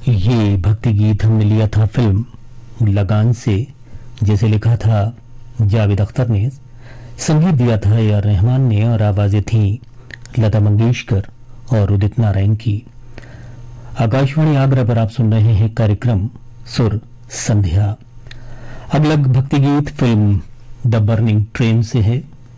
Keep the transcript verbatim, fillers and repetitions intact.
ये भक्ति गीत हमने लिया था फिल्म लगान से, जैसे लिखा था जावेद अख्तर ने, संगीत दिया था ए आर रहमान ने और आवाजें थी लता मंगेशकर और उदित नारायण की। आकाशवाणी आगरा पर आप सुन रहे हैं कार्यक्रम सुर संध्या। अगला भक्ति गीत फिल्म द बर्निंग ट्रेन से है।